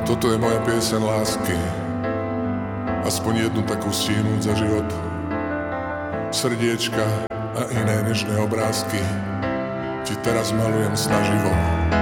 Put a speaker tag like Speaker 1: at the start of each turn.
Speaker 1: Toto je moja pieseň lásky, aspoň jednu takú stihnúť za život. Srdiečka a iné nežné obrázky ti teraz malujem snaživo.